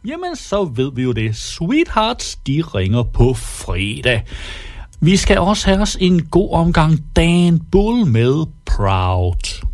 Jamen, så ved vi jo det. Sweethearts, de ringer på fredag. Vi skal også have os en god omgang Dan Bull med Proud.